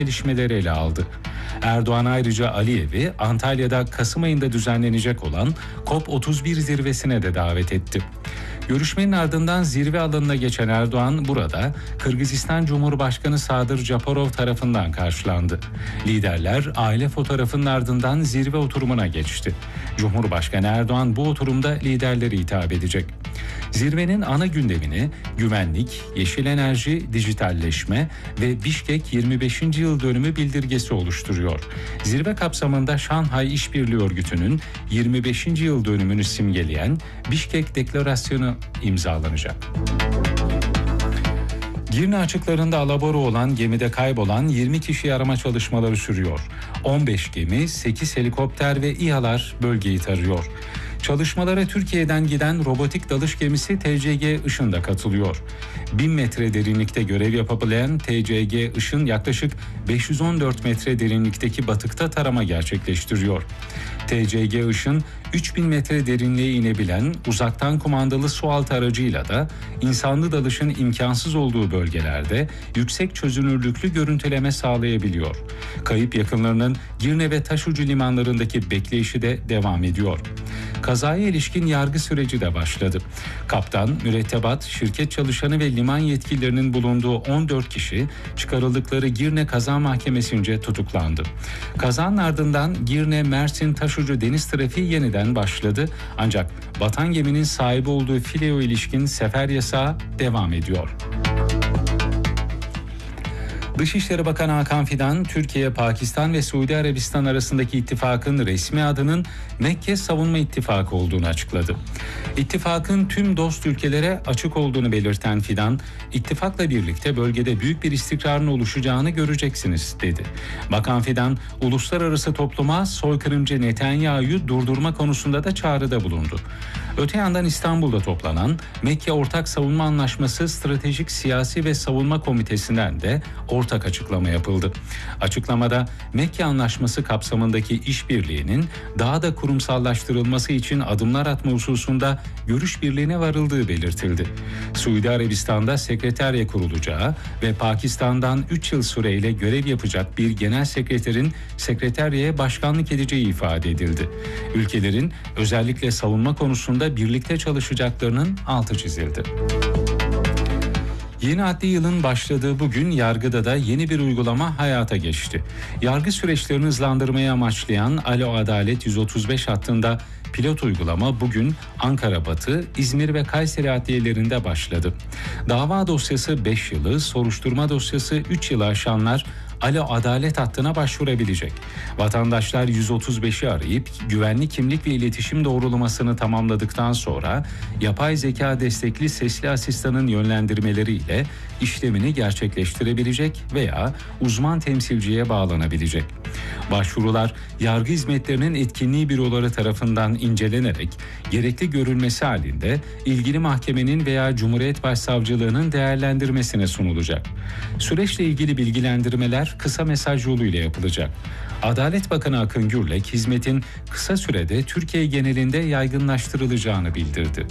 gelişmeleri ele aldı. Erdoğan ayrıca Aliyev'i Antalya'da Kasım ayında düzenlenecek olan COP31 zirvesine de davet etti. Görüşmenin ardından zirve alanına geçen Erdoğan burada Kırgızistan Cumhurbaşkanı Sadır Japarov tarafından karşılandı. Liderler aile fotoğrafının ardından zirve oturumuna geçti. Cumhurbaşkanı Erdoğan bu oturumda liderlere hitap edecek. Zirvenin ana gündemini güvenlik, yeşil enerji, dijitalleşme ve Bişkek 25. yıl dönümü bildirgesi oluşturuyor. Zirve kapsamında Şanghay İşbirliği Örgütü'nün 25. yıl dönümünü simgeleyen Bişkek Deklarasyonu imzalanacak. Girne açıklarında alabora olan gemide kaybolan 20 kişi arama çalışmaları sürüyor. 15 gemi, 8 helikopter ve İHA'lar bölgeyi tarıyor. Çalışmalara Türkiye'den giden robotik dalış gemisi TCG Işın da katılıyor. 1000 metre derinlikte görev yapabilen TCG Işın yaklaşık 514 metre derinlikteki batıkta tarama gerçekleştiriyor. TCG Işın 3000 metre derinliğe inebilen uzaktan kumandalı sualtı aracıyla da insanlı dalışın imkansız olduğu bölgelerde yüksek çözünürlüklü görüntüleme sağlayabiliyor. Kayıp yakınlarının Girne ve Taşucu limanlarındaki bekleyişi de devam ediyor. Kazaya ilişkin yargı süreci de başladı. Kaptan, mürettebat, şirket çalışanı ve liman yetkililerinin bulunduğu 14 kişi çıkarıldıkları Girne Kaza Mahkemesi'nce tutuklandı. Kazanın ardından Girne-Mersin Taşucu deniz trafiği yeniden başladı. Ancak batan geminin sahibi olduğu fileye ilişkin sefer yasağı devam ediyor. Dışişleri Bakanı Hakan Fidan, Türkiye, Pakistan ve Suudi Arabistan arasındaki ittifakın resmi adının Mekke Savunma İttifakı olduğunu açıkladı. İttifakın tüm dost ülkelere açık olduğunu belirten Fidan, ittifakla birlikte bölgede büyük bir istikrarın oluşacağını göreceksiniz dedi. Bakan Fidan, uluslararası topluma soykırımcı Netanyahu'yu durdurma konusunda da çağrıda bulundu. Öte yandan İstanbul'da toplanan Mekke Ortak Savunma Anlaşması Stratejik Siyasi ve Savunma Komitesi'nden de ortak açıklama yapıldı. Açıklamada Mekke Anlaşması kapsamındaki işbirliğinin daha da kurumsallaştırılması için adımlar atma hususunda görüş birliğine varıldığı belirtildi. Suudi Arabistan'da sekreterya kurulacağı ve Pakistan'dan 3 yıl süreyle görev yapacak bir genel sekreterin sekreteryaya başkanlık edeceği ifade edildi. Ülkelerin özellikle savunma konusunda birlikte çalışacaklarının altı çizildi. Yeni adli yılın başladığı bugün yargıda da yeni bir uygulama hayata geçti. Yargı süreçlerini hızlandırmayı amaçlayan Alo Adalet 135 hattında pilot uygulama bugün Ankara Batı, İzmir ve Kayseri adliyelerinde başladı. Dava dosyası 5 yılı, soruşturma dosyası 3 yılı aşanlar Alo Adalet hattına başvurabilecek. Vatandaşlar 135'i arayıp güvenli kimlik ve iletişim doğrulamasını tamamladıktan sonra yapay zeka destekli sesli asistanın yönlendirmeleriyle işlemini gerçekleştirebilecek veya uzman temsilciye bağlanabilecek. Başvurular yargı hizmetlerinin etkinliği büroları tarafından incelenerek gerekli görülmesi halinde ilgili mahkemenin veya Cumhuriyet Başsavcılığının değerlendirmesine sunulacak. Süreçle ilgili bilgilendirmeler kısa mesaj yoluyla yapılacak. Adalet Bakanı Akın Gürlek hizmetin kısa sürede Türkiye genelinde yaygınlaştırılacağını bildirdi.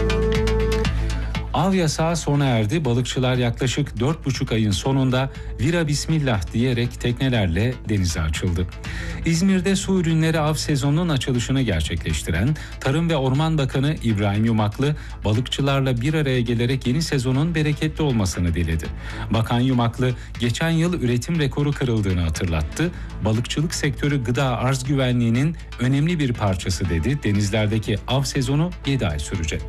Av yasağı sona erdi. Balıkçılar yaklaşık 4,5 ayın sonunda vira bismillah diyerek teknelerle denize açıldı. İzmir'de su ürünleri av sezonunun açılışını gerçekleştiren Tarım ve Orman Bakanı İbrahim Yumaklı, balıkçılarla bir araya gelerek yeni sezonun bereketli olmasını diledi. Bakan Yumaklı, geçen yıl üretim rekoru kırıldığını hatırlattı. Balıkçılık sektörü gıda arz güvenliğinin önemli bir parçası dedi. Denizlerdeki av sezonu 7 ay sürecek.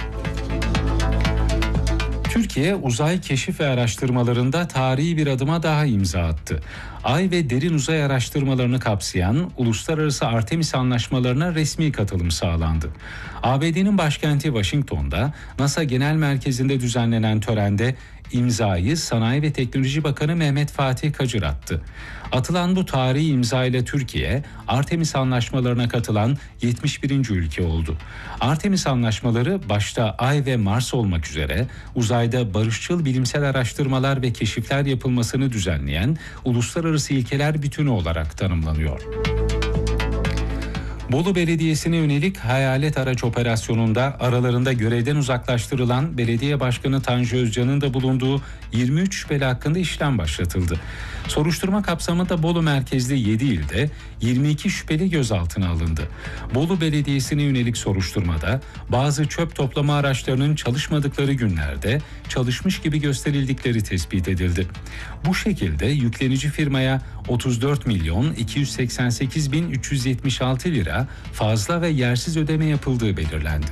Türkiye uzay keşif ve araştırmalarında tarihi bir adıma daha imza attı. Ay ve derin uzay araştırmalarını kapsayan uluslararası Artemis anlaşmalarına resmi katılım sağlandı. ABD'nin başkenti Washington'da NASA Genel Merkezi'nde düzenlenen törende imzayı Sanayi ve Teknoloji Bakanı Mehmet Fatih Kacır attı. Atılan bu tarihi imza ile Türkiye, Artemis anlaşmalarına katılan 71. ülke oldu. Artemis anlaşmaları başta Ay ve Mars olmak üzere uzayda barışçıl bilimsel araştırmalar ve keşifler yapılmasını düzenleyen uluslararası ilkeler bütünü olarak tanımlanıyor. Bolu Belediyesi'ne yönelik hayalet araç operasyonunda aralarında görevden uzaklaştırılan Belediye Başkanı Tanju Özcan'ın da bulunduğu 23 şüpheli hakkında işlem başlatıldı. Soruşturma kapsamında Bolu merkezli 7 ilde 22 şüpheli gözaltına alındı. Bolu Belediyesi'ne yönelik soruşturmada bazı çöp toplama araçlarının çalışmadıkları günlerde çalışmış gibi gösterildikleri tespit edildi. Bu şekilde yüklenici firmaya 34 milyon 288 bin 376 lira fazla ve yersiz ödeme yapıldığı belirlendi.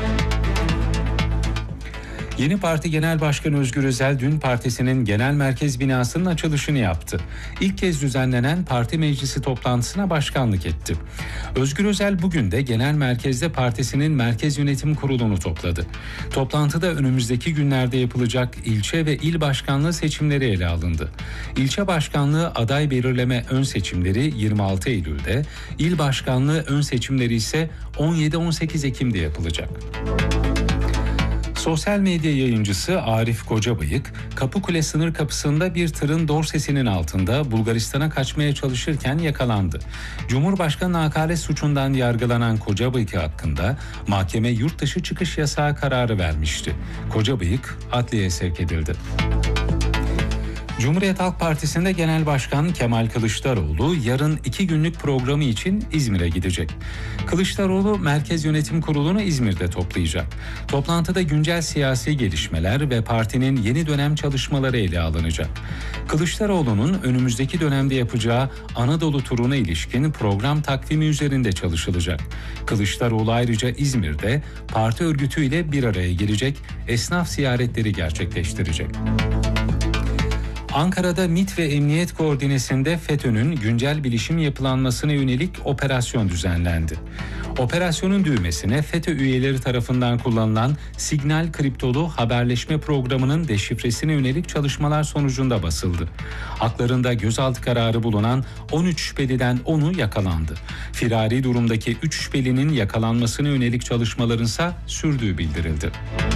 Yeni Parti Genel Başkanı Özgür Özel dün partisinin genel merkez binasının açılışını yaptı. İlk kez düzenlenen parti meclisi toplantısına başkanlık etti. Özgür Özel bugün de genel merkezde partisinin merkez yönetim kurulunu topladı. Toplantıda önümüzdeki günlerde yapılacak ilçe ve il başkanlığı seçimleri ele alındı. İlçe başkanlığı aday belirleme ön seçimleri 26 Eylül'de, il başkanlığı ön seçimleri ise 17-18 Ekim'de yapılacak. Sosyal medya yayıncısı Arif Kocabıyık, Kapıkule sınır kapısında bir tırın dorsesinin altında Bulgaristan'a kaçmaya çalışırken yakalandı. Cumhurbaşkanı hakaret suçundan yargılanan Kocabıyık hakkında mahkeme yurt dışı çıkış yasağı kararı vermişti. Kocabıyık adliyeye sevk edildi. Cumhuriyet Halk Partisi'nde Genel Başkan Kemal Kılıçdaroğlu yarın 2 günlük programı için İzmir'e gidecek. Kılıçdaroğlu Merkez Yönetim Kurulu'nu İzmir'de toplayacak. Toplantıda güncel siyasi gelişmeler ve partinin yeni dönem çalışmaları ele alınacak. Kılıçdaroğlu'nun önümüzdeki dönemde yapacağı Anadolu turuna ilişkin program takvimi üzerinde çalışılacak. Kılıçdaroğlu ayrıca İzmir'de parti örgütüyle bir araya gelecek, esnaf ziyaretleri gerçekleştirecek. Ankara'da MİT ve Emniyet Koordinesi'nde FETÖ'nün güncel bilişim yapılanmasına yönelik operasyon düzenlendi. Operasyonun düğmesine FETÖ üyeleri tarafından kullanılan Signal kriptolu haberleşme programının deşifresine yönelik çalışmalar sonucunda basıldı. Haklarında gözaltı kararı bulunan 13 şüpheliden 10'u yakalandı. Firari durumdaki 3 şüphelinin yakalanmasına yönelik çalışmaların ise sürdüğü bildirildi.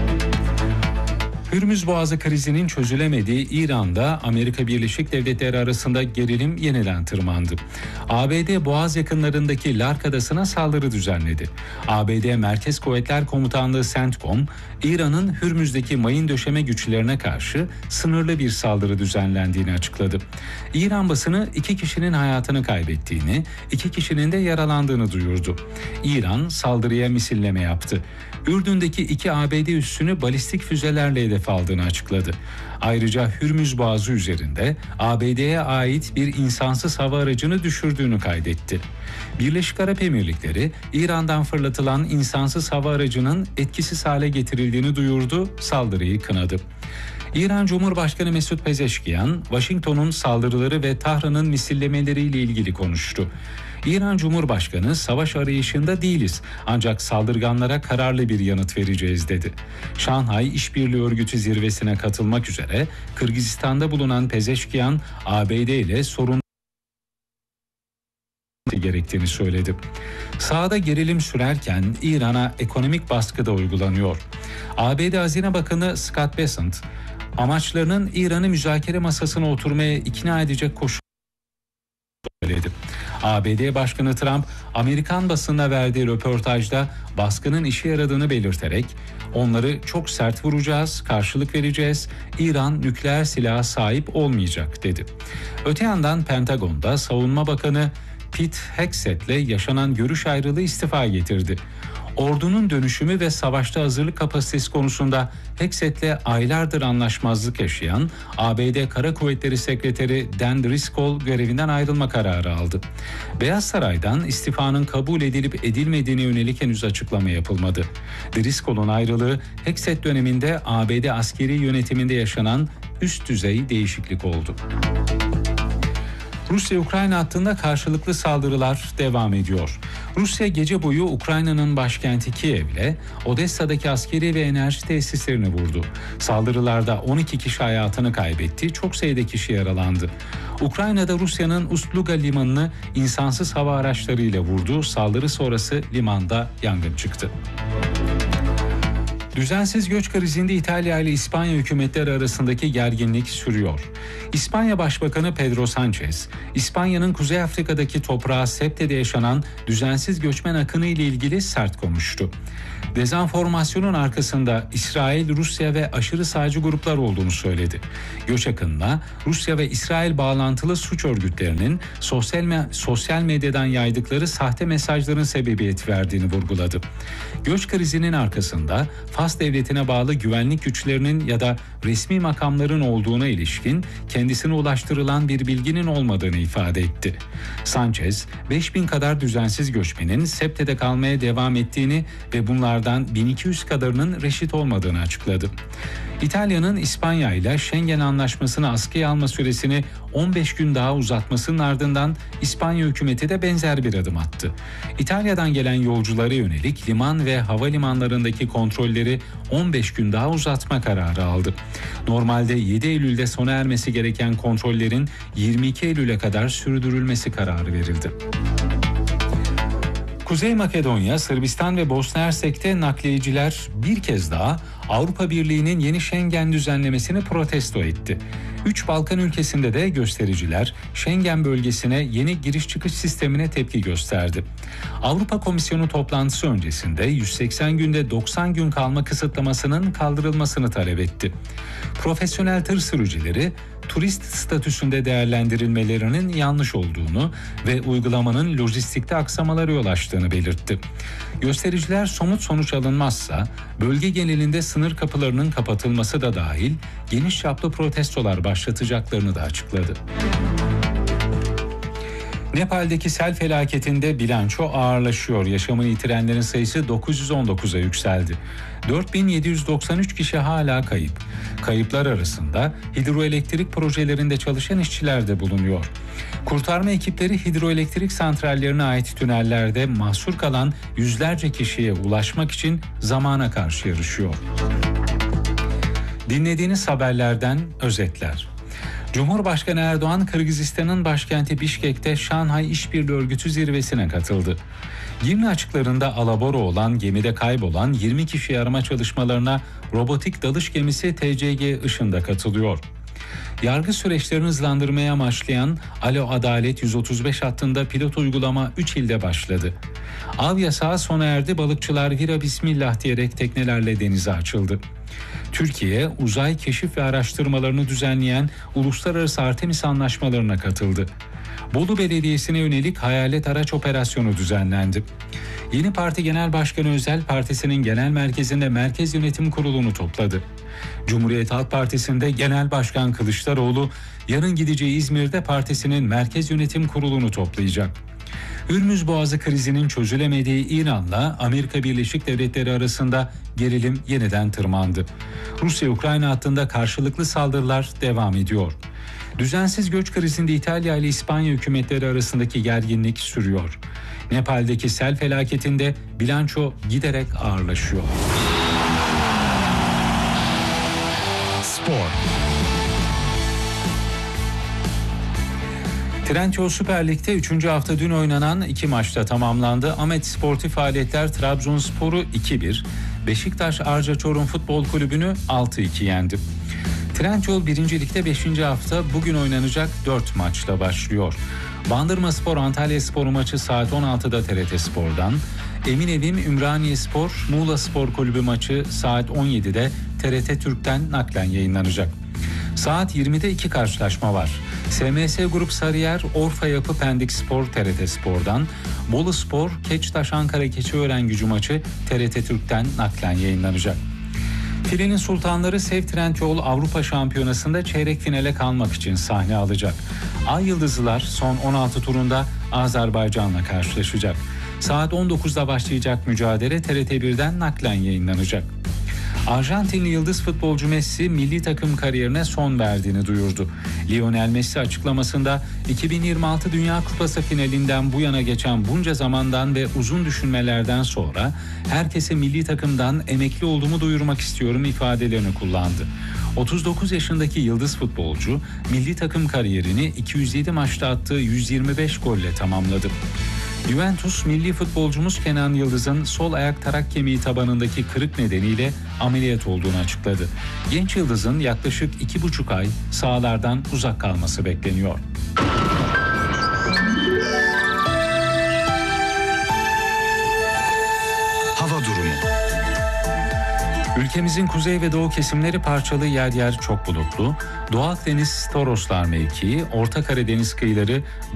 Hürmüz Boğazı krizinin çözülemediği İran'da Amerika Birleşik Devletleri arasında gerilim yeniden tırmandı. ABD Boğaz yakınlarındaki Lark Adası'na saldırı düzenledi. ABD Merkez Kuvvetler Komutanlığı CENTCOM, İran'ın Hürmüz'deki mayın döşeme güçlerine karşı sınırlı bir saldırı düzenlendiğini açıkladı. İran basını 2 kişinin hayatını kaybettiğini, 2 kişinin de yaralandığını duyurdu. İran saldırıya misilleme yaptı. Ürdün'deki 2 ABD üssünü balistik füzelerle hedef aldığını açıkladı. Ayrıca Hürmüz Boğazı üzerinde ABD'ye ait bir insansız hava aracını düşürdüğünü kaydetti. Birleşik Arap Emirlikleri, İran'dan fırlatılan insansız hava aracının etkisiz hale getirildiğini duyurdu, saldırıyı kınadı. İran Cumhurbaşkanı Mesut Pezeşkiyan, Washington'un saldırıları ve Tahran'ın misillemeleriyle ilgili konuştu. İran Cumhurbaşkanı savaş arayışında değiliz ancak saldırganlara kararlı bir yanıt vereceğiz dedi. Şanghay İşbirliği Örgütü zirvesine katılmak üzere Kırgızistan'da bulunan Pezeşkiyan, ABD ile sorun gerektiğini söyledi. Sahada gerilim sürerken İran'a ekonomik baskı da uygulanıyor. ABD Hazine Bakanı Scott Bessent, amaçlarının İran'ı müzakere masasına oturmaya ikna edecek koşul söyledi. ABD Başkanı Trump, Amerikan basınına verdiği röportajda baskının işe yaradığını belirterek, onları çok sert vuracağız, karşılık vereceğiz, İran nükleer silaha sahip olmayacak dedi. Öte yandan Pentagon'da Savunma Bakanı Pete Hegseth'le yaşanan görüş ayrılığı istifa getirdi. Ordunun dönüşümü ve savaşta hazırlık kapasitesi konusunda Hegseth'le aylardır anlaşmazlık yaşayan ABD Kara Kuvvetleri Sekreteri Dan Driscoll görevinden ayrılma kararı aldı. Beyaz Saray'dan istifanın kabul edilip edilmediğine yönelik henüz açıklama yapılmadı. Driscoll'un ayrılığı Hegseth döneminde ABD askeri yönetiminde yaşanan üst düzey değişiklik oldu. Rusya-Ukrayna hattında karşılıklı saldırılar devam ediyor. Rusya gece boyu Ukrayna'nın başkenti Kiev'le Odessa'daki askeri ve enerji tesislerini vurdu. Saldırılarda 12 kişi hayatını kaybetti, çok sayıda kişi yaralandı. Ukrayna'da Rusya'nın Ust-Luga limanını insansız hava araçlarıyla vurdu. Saldırı sonrası limanda yangın çıktı. Düzensiz göç krizinde İtalya ile İspanya hükümetleri arasındaki gerginlik sürüyor. İspanya Başbakanı Pedro Sánchez, İspanya'nın Kuzey Afrika'daki toprağı Ceute'de yaşanan düzensiz göçmen akını ile ilgili sert konuştu. Dezenformasyonun arkasında İsrail, Rusya ve aşırı sağcı gruplar olduğunu söyledi. Göç akınına Rusya ve İsrail bağlantılı suç örgütlerinin sosyal medyadan yaydıkları sahte mesajların sebebiyet verdiğini vurguladı. Göç krizinin arkasında Fas devletine bağlı güvenlik güçlerinin ya da resmi makamların olduğuna ilişkin kendisine ulaştırılan bir bilginin olmadığını ifade etti. Sánchez, 5000 kadar düzensiz göçmenin Ceute'de kalmaya devam ettiğini ve bunlardan 1200 kadarının reşit olmadığını açıkladı. İtalya'nın İspanya ile Schengen Anlaşması'nı askıya alma süresini 15 gün daha uzatmasının ardından İspanya hükümeti de benzer bir adım attı. İtalya'dan gelen yolculara yönelik liman ve havalimanlarındaki kontrolleri 15 gün daha uzatma kararı aldı. Normalde 7 Eylül'de sona ermesi gereken kontrollerin 22 Eylül'e kadar sürdürülmesi kararı verildi. Kuzey Makedonya, Sırbistan ve Bosna Hersek'te nakliyeciler bir kez daha Avrupa Birliği'nin yeni Schengen düzenlemesini protesto etti. 3 Balkan ülkesinde de göstericiler Schengen bölgesine yeni giriş çıkış sistemine tepki gösterdi. Avrupa Komisyonu toplantısı öncesinde 180 günde 90 gün kalma kısıtlamasının kaldırılmasını talep etti. Profesyonel tır sürücüleri turist statüsünde değerlendirilmelerinin yanlış olduğunu ve uygulamanın lojistikte aksamalara yol açtığını belirtti. Göstericiler somut sonuç alınmazsa bölge genelinde sınır kapılarının kapatılması da dahil geniş çaplı protestolar başlatacaklarını da açıkladı. Nepal'deki sel felaketinde bilanço ağırlaşıyor. Yaşamını yitirenlerin sayısı 919'a yükseldi. 4793 kişi hala kayıp. Kayıplar arasında hidroelektrik projelerinde çalışan işçiler de bulunuyor. Kurtarma ekipleri hidroelektrik santrallerine ait tünellerde mahsur kalan yüzlerce kişiye ulaşmak için zamana karşı yarışıyor. Dinlediğiniz haberlerden özetler. Cumhurbaşkanı Erdoğan, Kırgızistan'ın başkenti Bişkek'te Şanghay İşbirliği Örgütü zirvesine katıldı. Girne açıklarında alabora olan gemide kaybolan 20 kişi arama çalışmalarına robotik dalış gemisi TCG Işın'da katılıyor. Yargı süreçlerini hızlandırmaya amaçlayan Alo Adalet 135 hattında pilot uygulama 3 ilde başladı. Av yasağı sona erdi, balıkçılar vira bismillah diyerek teknelerle denize açıldı. Türkiye, uzay keşif ve araştırmalarını düzenleyen Uluslararası Artemis Anlaşmalarına katıldı. Bolu Belediyesi'ne yönelik hayalet araç operasyonu düzenlendi. Yeni Parti Genel Başkanı Özel, partisinin genel merkezinde Merkez Yönetim Kurulu'nu topladı. Cumhuriyet Halk Partisi'nde Genel Başkan Kılıçdaroğlu, yarın gideceği İzmir'de partisinin Merkez Yönetim Kurulu'nu toplayacak. Hürmüz Boğazı krizinin çözülemediği İran'la Amerika Birleşik Devletleri arasında gerilim yeniden tırmandı. Rusya-Ukrayna hattında karşılıklı saldırılar devam ediyor. Düzensiz göç krizinde İtalya ile İspanya hükümetleri arasındaki gerginlik sürüyor. Nepal'deki sel felaketinde bilanço giderek ağırlaşıyor. Spor. Trendyol Süper Lig'de 3. hafta dün oynanan 2 maçta tamamlandı. Ahmet Sportif Faaliyetler Trabzonspor'u 2-1, Beşiktaş Arca Çorum Futbol Kulübü'nü 6-2 yendi. Trendyol 1. Lig'de 5. hafta bugün oynanacak 4 maçla başlıyor. Bandırmaspor Antalyaspor maçı saat 16'da TRT Spor'dan, Eminevim Ümraniyespor Muğla Spor Kulübü maçı saat 17'de TRT Türk'ten naklen yayınlanacak. Saat 20'de 2 karşılaşma var. SMS Grup Sarıyer, Orfa Yapı Pendik Spor TRT Spor'dan, Bolu Spor, Keçtaş Ankara Keçiören maçı TRT Türk'ten naklen yayınlanacak. Filenin Sultanları Sev Trendyol Avrupa Şampiyonası'nda çeyrek finale kalmak için sahne alacak. Ay Yıldızlılar son 16 turunda Azerbaycan'la karşılaşacak. Saat 19'da başlayacak mücadele TRT 1'den naklen yayınlanacak. Arjantinli yıldız futbolcu Messi milli takım kariyerine son verdiğini duyurdu. Lionel Messi açıklamasında 2026 Dünya Kupası finalinden bu yana geçen bunca zamandan ve uzun düşünmelerden sonra herkese milli takımdan emekli olduğumu duyurmak istiyorum ifadelerini kullandı. 39 yaşındaki yıldız futbolcu milli takım kariyerini 207 maçta attığı 125 golle tamamladı. Juventus milli futbolcumuz Kenan Yıldız'ın sol ayak tarak kemiği tabanındaki kırık nedeniyle ameliyat olduğunu açıkladı. Genç Yıldız'ın yaklaşık 2,5 ay sahalardan uzak kalması bekleniyor. Hava durumu. Ülkemizin kuzey ve doğu kesimleri parçalı, yer yer çok bulutlu. Doğu Akdeniz Toroslar mevkii, Orta Karadeniz kıyıları